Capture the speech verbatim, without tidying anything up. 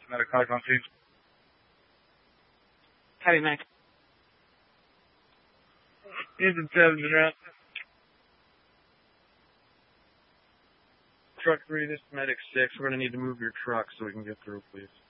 Medic five on scene. Heavy medic. He's in seven around. Truck three, this is medic six. We're going to need to move your truck so we can get through, please.